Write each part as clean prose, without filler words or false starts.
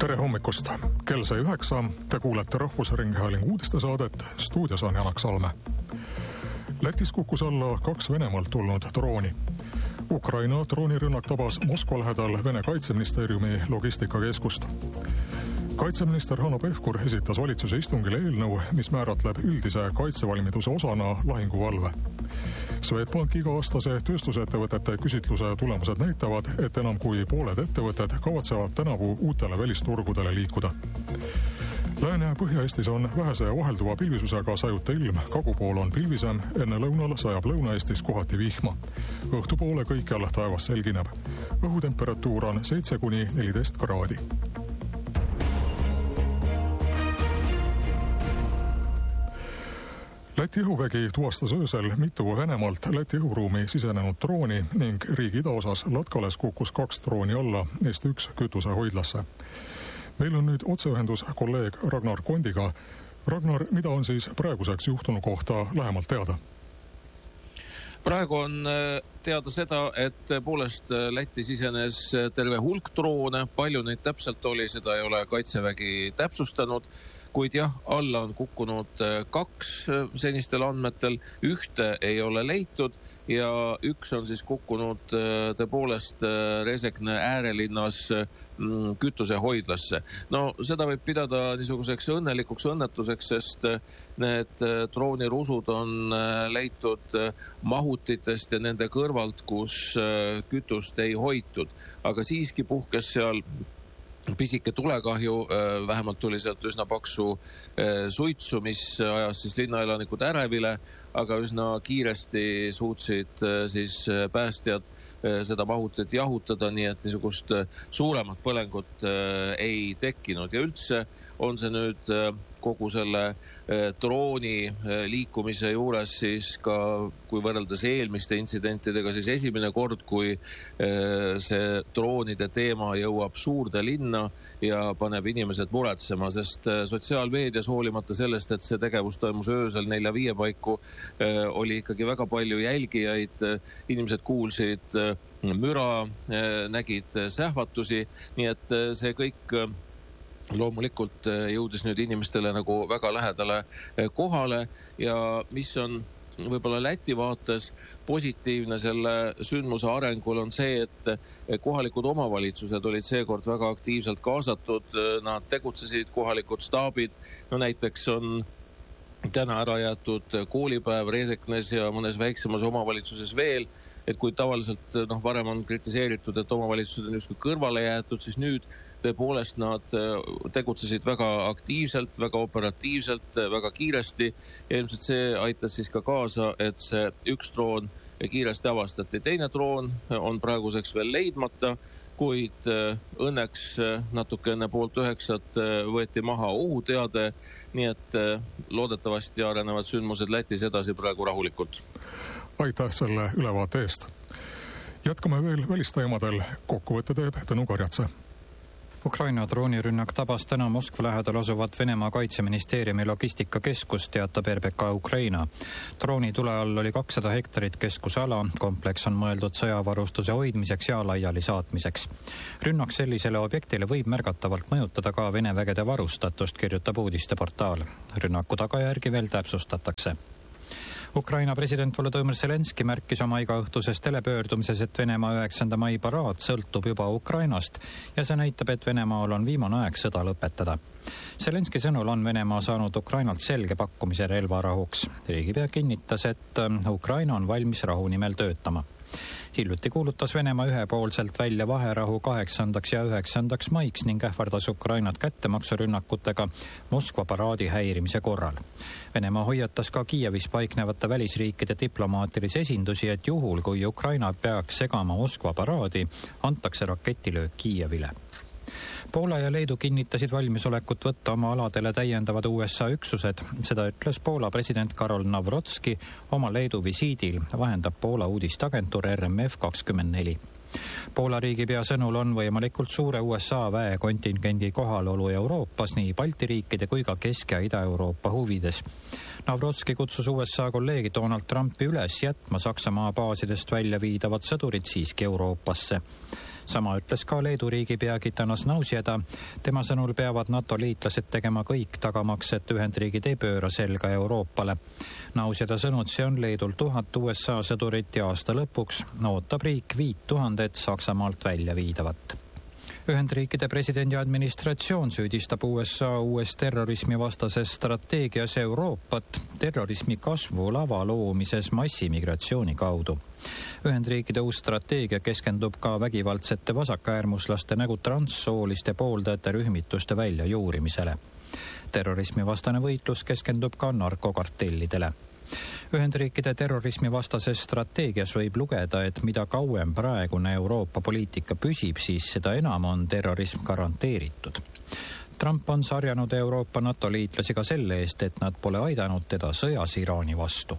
Tere hommikust! Kell sai 9, te kuulete Rahvusringhäälingu uudistesaadet, stuudios on Janak Salme. Lätis kukkus alla 2 Venemaalt tulnud drooni. Ukraina droonirünnak tabas Moskva lähedal Vene kaitseministeeriumi logistikakeskust. Kaitseminister Hanno Pevkur esitas valitsuse istungil eelnõu, mis määratleb üldise kaitsevalmiduse osana lahinguvalve. Swedbank iga-aastase tööstusettevõtete küsitluse tulemused näitavad, et enam kui pooled ettevõtted kavatsevad tänavu uutele välisturgudele liikuda. Lääne- ja Põhja-Eestis on vähese vahelduva pilvisusega sajuta ilm, kagupool on pilvisem, enne lõunal sajab Lõuna-Eestis kohati vihma. Õhtupoole kõikjal taevas selgineb. Õhutemperatuur on 7–14 kraadi. Läti õhuvägi tuvastas öösel mitu Venemaalt Läti õhuruumi sisenenud drooni ning riigi idaosas Latkales kukkus 2 drooni alla, neist 1 kütusehoidlasse. Meil on nüüd otseühendus kolleeg Ragnar Kondiga. Ragnar, mida on siis praeguseks juhtunu kohta lähemalt teada? Praegu on teada seda, et tõepoolest Lätti sisenes terve hulk droone, palju neid täpselt oli, seda ei ole Kaitsevägi täpsustanud, kuid jah, alla on kukkunud 2 senistel andmetel, 1 ei ole leitud ja 1 on siis kukkunud tõepoolest Resekne äärelinnas kütusehoidlasse. No seda võib pidada niisuguseks õnnelikuks õnnetuseks, sest need droonirusud on leitud mahutitest ja nende kõrvalt, kus kütust ei hoitud. Aga siiski puhkes seal pisike tulekahju, vähemalt tuli sealt üsna paksu suitsu, mis ajas siis linnaelanikud ärevile, aga üsna kiiresti suutsid siis päästjad seda mahutit jahutada, nii et niisugust suuremat põlengut ei tekkinud. Ja üldse on see nüüd kogu selle drooni liikumise juures siis ka, kui võrreldes eelmiste intsidentidega, siis esimene kord, kui see droonide teema jõuab suurde linna ja paneb inimesed muretsema, sest sotsiaalmeedias hoolimata sellest, et see tegevus toimus öösel 4-5 paiku, oli ikkagi väga palju jälgijaid, inimesed kuulsid müra, nägid sähvatusi, nii et see kõik loomulikult jõudis nüüd inimestele nagu väga lähedale kohale ja mis on võib-olla Läti vaates positiivne selle sündmuse arengul on see, et kohalikud omavalitsused olid seekord väga aktiivselt kaasatud, nad tegutsesid, kohalikud staabid, no näiteks on täna ära jäetud koolipäev Reseknes ja mõnes väiksemas omavalitsuses veel, et kui tavaliselt varem on kritiseeritud, et omavalitsused on justkui kõrvale jäetud, siis nüüd tõepoolest nad tegutsesid väga aktiivselt, väga operatiivselt, väga kiiresti ja ilmselt see aitas siis ka kaasa, et see 1 droon kiiresti avastati. Teine droon on praeguseks veel leidmata, kuid õnneks natuke enne 8:30 võeti maha ohuteade, nii et loodetavasti arenevad sündmused Lätis edasi praegu rahulikult. Aitäh selle ülevaate eest. Jätkame veel välisteemadel. Kokkuvõtte teeb Tõnu Karjatse. Ukraina droonirünnak tabas täna Moskva lähedal asuvat Venemaa kaitseministeeriumi logistikakeskust, teatab RBK Ukraina. Drooni tule all oli 200 hektarit keskusala, kompleks on mõeldud sõjavarustuse hoidmiseks ja laiali saatmiseks. Rünnak sellisele objektile võib märgatavalt mõjutada ka Vene vägede varustatust, kirjutab uudisteportaal. Rünnaku tagajärgi veel täpsustatakse. Ukraina president Volodõmõr Zelenski märkis oma igaõhtuses telepöördumises, et Venemaa 9. mai paraad sõltub juba Ukrainast ja see näitab, et Venemaal on viimane aeg sõda lõpetada. Zelenski sõnul on Venemaa saanud Ukrainalt selge pakkumise relvarahuks. Riigipea kinnitas, et Ukraina on valmis rahu nimel töötama. Hiljuti kuulutas Venemaa ühepoolselt välja vaherahu 8. ja 9. maiks ning ähvardas Ukrainat kättemaksurünnakutega Moskva paraadi häirimise korral. Venemaa hoiatas ka Kiievis paiknevate välisriikide diplomaatilisi esindusi, et juhul, kui Ukraina peaks segama Moskva paraadi, antakse raketilöök Kiievile. Poola ja Leedu kinnitasid valmisolekut võtta oma aladele täiendavad USA üksused. Seda ütles Poola president Karol Nawrocki oma Leedu visiidil, vahendab Poola uudistagentuur RMF24. Poola riigipea sõnul on võimalikult suure USA väekontingendi kohalolu Euroopas nii Balti riikide kui ka Kesk- ja Ida-Euroopa huvides. Nawrocki kutsus USA kolleegi Donald Trumpi üles jätma Saksamaa baasidest välja viidavad sõdurid siiski Euroopasse. Sama ütles ka Leedu riigipea Gitanas Nausėda. Tema sõnul peavad NATO liitlased tegema kõik tagamaks, et Ühendriigid ei pööra selga Euroopale. Nausėda sõnud, see on Leedul 1000 USA sõdurit ja aasta lõpuks ootab riik 5000 Saksamaalt välja viidavat. Ühendriikide presidendi administratsioon süüdistab USA uues terrorismivastases strateegias Euroopat terrorismi kasvulava loomises massimigratsiooni kaudu. Ühendriikide uus strateegia keskendub ka vägivaldsete vasakäärmuslaste nagu transsooliste pooldajate rühmituste väljajuurimisele. Terrorismivastane võitlus keskendub ka narkokartellidele. Ühendriikide terrorismivastases strateegias võib lugeda, et mida kauem praegune Euroopa poliitika püsib, siis seda enam on terrorism garanteeritud. Trump on sarjanud Euroopa NATO liitlasi ka selle eest, et nad pole aidanud teda sõjas Iraani vastu.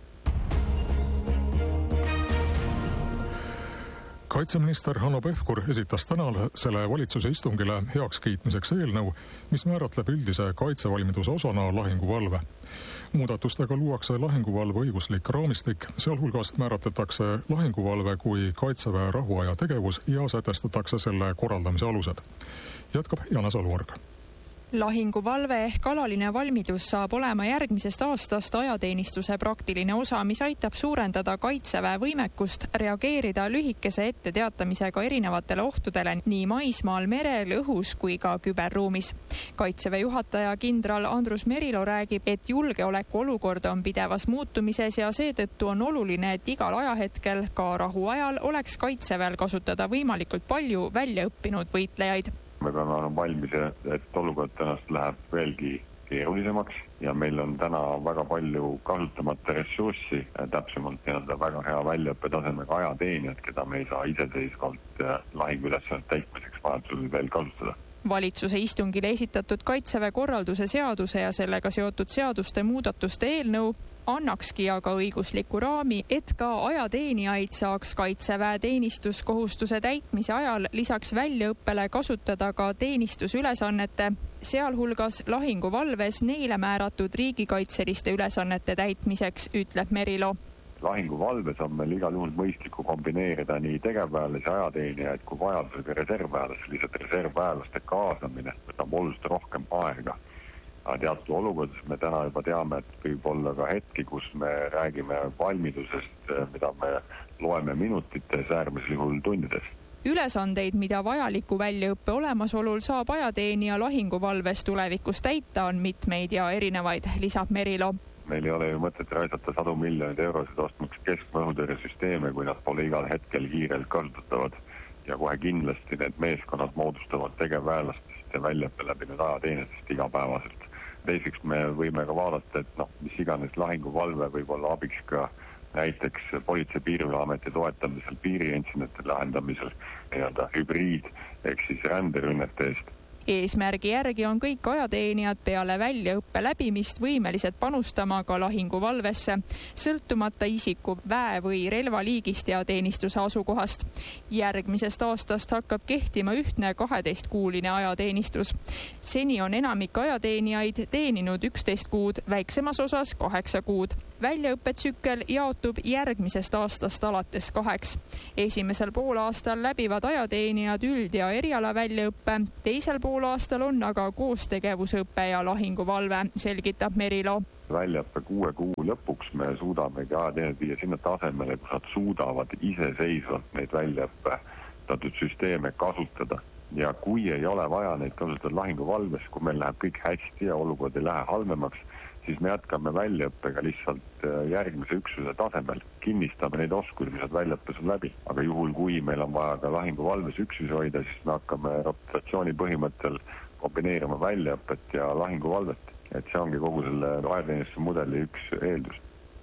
Kaitseminister Hanno Pevkur esitas tänasele valitsuse istungile heakskiitmiseks eelnõu, mis määratleb üldise kaitsevalmiduse osana lahinguvalve. Muudatustega luuakse lahinguvalve õiguslik raamistik, sealhulgas määratletakse lahinguvalve kui Kaitseväe rahuaja tegevus ja sätestatakse selle korraldamise alused. Jätkab Jana Salvorg. Lahinguvalve ehk alaline valmidus saab olema järgmisest aastast ajateenistuse praktiline osa, mis aitab suurendada Kaitseväe võimekust reageerida lühikese etteteatamisega erinevatele ohtudele nii maismaal, merel, õhus kui ka küberruumis. Kaitseväe juhataja kindral Andrus Merilo räägib, et julgeoleku olukord on pidevas muutumises ja seetõttu on oluline, et igal ajahetkel, ka rahuajal, oleks Kaitseväel kasutada võimalikult palju väljaõppinud võitlejaid. Me peame olema valmis, et olukord tänast läheb veelgi keerulisemaks ja meil on täna väga palju kasutamata ressurssi, täpsemalt väga hea väljaõppetasemega ajateenijad, keda me ei saa iseseisvalt lahinguülesannete täitmiseks vajadusel veel kasutada. Valitsuse istungile esitatud Kaitseväe korralduse seaduse ja sellega seotud seaduste muudatuste eelnõu annakski aga õigusliku raami, et ka ajateenijaid saaks Kaitseväe teenistuskohustuse täitmise ajal lisaks väljaõppele kasutada ka teenistusülesannete, sealhulgas lahinguvalves neile määratud riigikaitseliste ülesannete täitmiseks, ütleb Merilo. Lahinguvalves on meil igal juhul mõistlikku kombineerida nii tegevväelasi ajateenijaid kui vajadusega reservväelasi, lihtsalt reservväelaste kaasamine võtab oluliselt rohkem aega. Teatud olukordades me täna juba teame, et võib olla ka hetki, kus me räägime valmidusest, mida me loeme minutites, äärmisel juhul tundides. Ülesandeid, mida vajaliku väljaõppe olemasolul saab ajateenija lahinguvalves tulevikus täita, on mitmeid ja erinevaid, lisab Merilo. Meil ei ole ju mõtet raisata 100 miljonit eurosid ostmaks keskmaa-õhutõrjesüsteeme, kui nad pole igal hetkel kiirelt kasutatavad. Ja kohe kindlasti need meeskonnad moodustavad tegevväelastest ja väljaõppe läbi need ajateenistest igapäevaselt. Teiseks me võime ka vaadata, et mis iganes lahinguvalve võib olla abiks ka näiteks Politsei- ja Piirivalveameti toetamisel, piiriintsidentide lahendamisel, hübriid ehk siis ränderünnete eest. Eesmärgi järgi on kõik ajateenijad peale väljaõppe läbimist võimelised panustama ka lahinguvalvesse, sõltumata isiku väe- või relvaliigist ja teenistuse asukohast. Järgmisest aastast hakkab kehtima ühtne 12-kuuline ajateenistus. Seni on enamik ajateenijaid teeninud 11 kuud, väiksemas osas 8 kuud. Väljaõppetsükkel jaotub järgmisest aastast alates 2. Esimesel poolaastal läbivad ajateenijad üld- ja eriala väljaõppe, teisel poolaastal on aga koostegevusõppe ja lahinguvalve, selgitab Merilo. Väljaõppe 6 kuu lõpuks me suudamegi ajateenijad viia sinna tasemele, kus nad suudavad iseseisvalt neid väljaõppetatud süsteeme kasutada. Ja kui ei ole vaja neid kasutada lahinguvalves, kui meil läheb kõik hästi ja olukord ei lähe halvemaks, siis me jätkame väljaõppega lihtsalt järgmise üksuse tasemel. Kinnistame neid oskusi, mis nad väljaõppes on läbi. Aga juhul, kui meil on vaja ka lahinguvalves üksusi hoida, siis me hakkame rotatsiooni põhimõttel kombineerima väljaõpet ja lahinguvalvet. Et see ongi kogu selle ajateenistuse mudeli üks eeldus.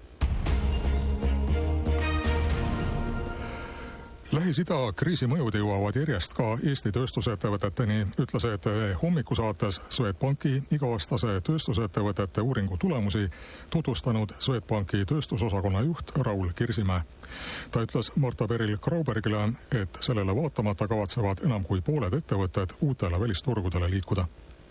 Lähis-Ida kriisimõjud jõuavad järjest ka Eesti tööstusettevõteteni, ütles ETV hommikusaates Swedbanki iga-aastase tööstusettevõtete uuringu tulemusi tutvustanud Swedbanki tööstusosakonna juht Raul Kirsimäe. Ta ütles Marta Peril-Graubergile, et sellele vaatamata kavatsevad enam kui pooled ettevõtted uutele välisturgudele liikuda.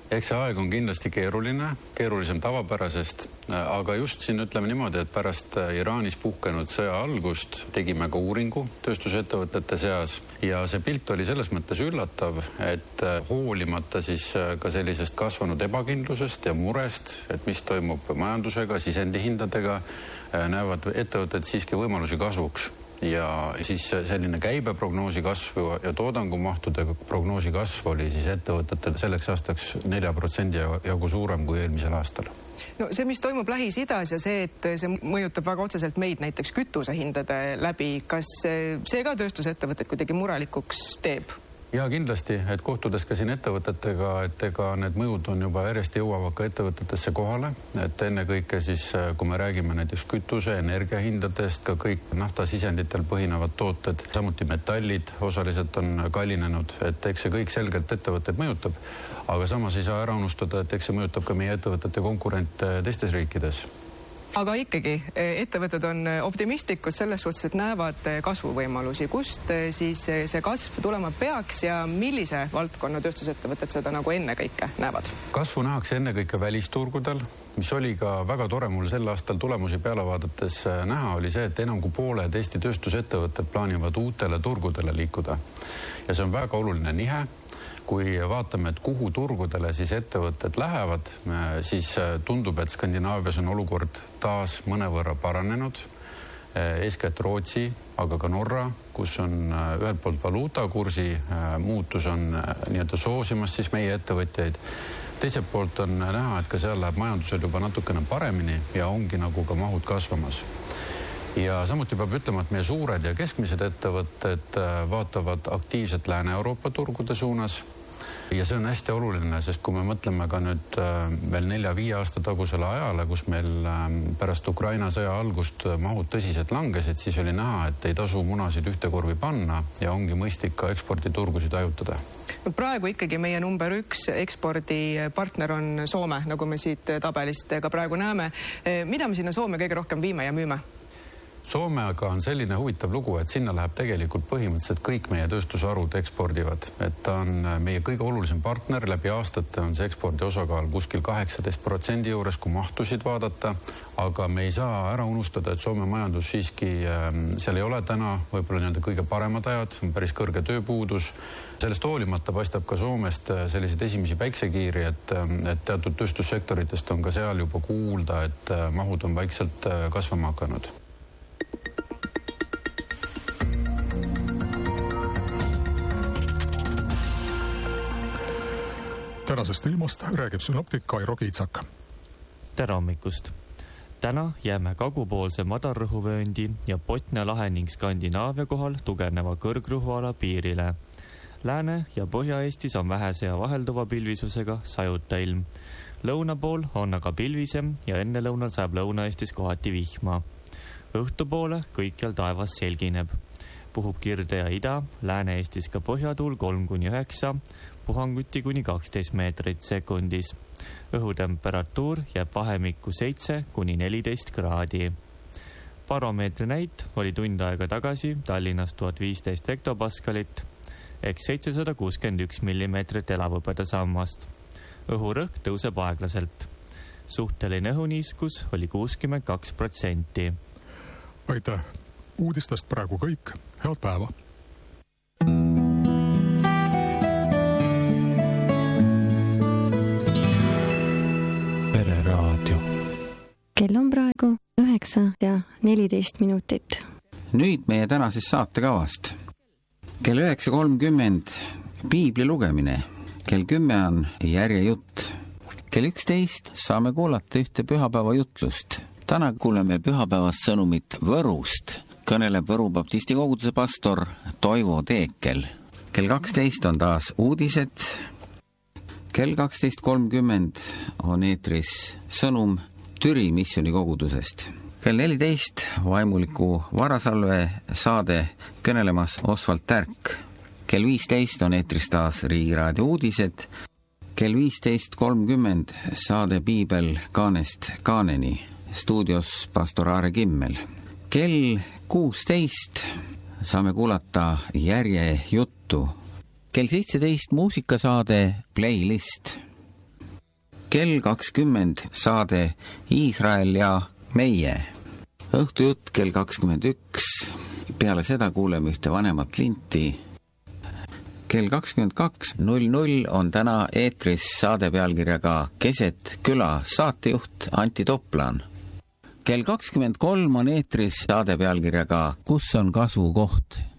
Eks see aeg on kindlasti keerulisem tavapärasest, aga just siin ütleme niimoodi, et pärast Iraanis puhkenud sõja algust tegime ka uuringu tööstusettevõtete seas ja see pilt oli selles mõttes üllatav, et hoolimata siis ka sellisest kasvanud ebakindlusest ja murest, et mis toimub majandusega, sisendihindadega, näevad ettevõtted siiski võimalusi kasvuks. Ja siis selline käibeprognoosi kasv ja toodangumahtude prognoosi kasv oli siis ettevõtetel selleks aastaks 4% jagu suurem kui eelmisel aastal. No see, mis toimub Lähis-Idas ja see, et see mõjutab väga otseselt meid näiteks kütusehindade läbi, kas see ka tööstusettevõtted kuidagi murelikuks teeb? Ja kindlasti, et kohtudes ka siin ettevõtetega, et ega need mõjud on juba järjest jõuavad ka ettevõtetesse kohale, et enne kõike siis, kui me räägime näiteks kütuse, energiahindadest, ka kõik naftasisenditel põhinevad tooted, samuti metallid osaliselt on kallinenud, et eks see kõik selgelt ettevõtteid mõjutab, aga samas ei saa ära unustada, et eks see mõjutab ka meie ettevõtete konkurente teistes riikides. Aga ikkagi, ettevõtted on optimistlikud selles suhtes, et näevad kasvuvõimalusi. Kust siis see kasv tulema peaks ja millise valdkonna tööstusettevõtted seda nagu enne kõike näevad? Kasvu nähakse enne kõike välisturgudel, mis oli ka väga tore mul sel aastal tulemusi peale vaadates näha, oli see, et enam kui pooled Eesti tööstusettevõtted plaanivad uutele turgudele liikuda. Ja see on väga oluline nihe. Kui vaatame, et kuhu turgudele siis ettevõtted lähevad, siis tundub, et Skandinaavias on olukord taas mõnevõrra paranenud. Eeskätt Rootsi, aga ka Norra, kus on ühelt poolt valuutakursi muutus on nii-öelda soosimas siis meie ettevõtjaid. Teiselt poolt on näha, et ka seal läheb majandusel juba natukene paremini ja ongi nagu ka mahud kasvamas. Ja samuti peab ütlema, et meie suured ja keskmised ettevõtted vaatavad aktiivselt Lääne-Euroopa turgude suunas. Ja see on hästi oluline, sest kui me mõtleme ka nüüd veel 4-5 aasta tagusele ajale, kus meil pärast Ukraina sõja algust mahud tõsiselt langesid, siis oli näha, et ei tasu munasid ühte korvi panna ja ongi mõistlik ka eksporditurgusid ajutada. Praegu ikkagi meie number 1 ekspordipartner on Soome, nagu me siit tabelist ka praegu näeme. Mida me sinna Soome kõige rohkem viime ja müüme? Soome aga on selline huvitav lugu, et sinna läheb tegelikult põhimõtteliselt kõik meie tööstusharud ekspordivad. Et ta on meie kõige olulisem partner, läbi aastate on see ekspordi osakaal kuskil 18% juures, kui mahtusid vaadata, aga me ei saa ära unustada, et Soome majandus siiski, seal ei ole täna võib-olla kõige paremad ajad, on päris kõrge tööpuudus. Sellest hoolimata paistab ka Soomest selliseid esimesi päiksekiiri, et teatud tööstussektoritest on ka seal juba kuulda, et mahud on vaikselt kasvama hakanud. Tänasest ilmast räägib synoptik Kairo Kiitsak. Tere hommikust! Täna jääme kagupoolse madarrõhuvööndi ja Botnia lahe ning Skandinaavia kohal tugevneva kõrgrõhuala piirile. Lääne- ja Põhja-Eestis on vähese ja vahelduva pilvisusega sajuta ilm. Lõuna pool on aga pilvisem ja enne lõunal saab Lõuna-Eestis kohati vihma. Õhtupoole kõikjal taevas selgineb. Puhub kirde ja ida, Lääne-Eestis ka põhjatuul 3-9, puhanguti kuni 12 meetrit sekundis. Õhutemperatuur jääb vahemikku 7-14 kraadi. Baromeetri näit oli tund aega tagasi Tallinnas 1015 hektopaskalit ehk 761 millimeetrit elavõbeda sammast. Õhurõhk tõuseb aeglaselt. Suhteline õhuniiskus oli 62%. Aitäh! Uudistest praegu kõik. Head päeva! Pereraadio. Kell on praegu 9:14. Nüüd meie tänasest saatekavast. Kell 9:30 piibli lugemine. Kell 10 on järjejutt. Kell 11 saame kuulata ühte pühapäeva jutlust. Täna kuuleme pühapäevast sõnumit Võrust. Kõneleb Võru baptisti koguduse pastor Toivo Teekel. Kell 12 on taas uudised. Kell 12:30 on eetris sõnum Türi missiooni kogudusest. Kell 14 vaimuliku varasalve saade kõnelemas Osvald Tärk. Kell 15 on eetris taas Riigiraadio uudised. Kell 15:30 saade Piibel kaanest kaaneni. Stuudios pastor Aare Kimmel. Kell 16 saame kuulata järjejuttu. Kell 17 muusikasaade Playlist. kell 20 saade Iisrael ja meie. Õhtujutt kell 21. Peale seda kuuleme ühte vanemat linti. Kell 22.00 on täna eetris saade pealkirjaga Keset küla saatejuht Anti Toplan. Kell 23 on eetris saade pealkirjaga Kus on kasvukoht?